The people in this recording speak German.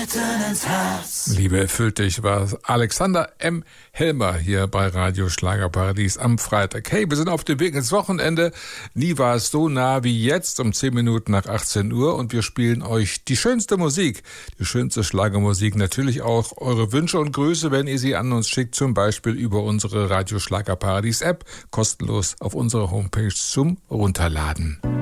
Liebe erfüllt dich war Alexander M. Helmer hier bei Radio Schlagerparadies am Freitag. Hey, wir sind auf dem Weg ins Wochenende. Nie war es so nah wie jetzt um 10 Minuten nach 18 Uhr und wir spielen euch die schönste Musik, die schönste Schlagermusik. Natürlich auch eure Wünsche und Grüße, wenn ihr sie an uns schickt, zum Beispiel über unsere Radio Schlagerparadies App, kostenlos auf unserer Homepage zum Runterladen.